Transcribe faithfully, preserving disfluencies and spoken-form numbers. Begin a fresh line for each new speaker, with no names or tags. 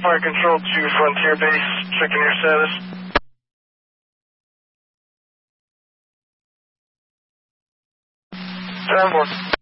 Fire Control to Frontier Base, checking your status. Down one.